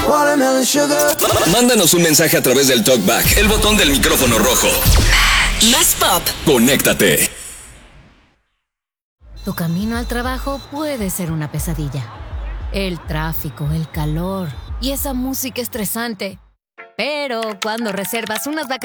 Watermelon sugar. Mándanos un mensaje a través del TalkBack, el botón del micrófono rojo. Más pop. Conéctate. Tu camino al trabajo puede ser una pesadilla. El tráfico, el calor y esa música estresante. Pero cuando reservas unas vacaciones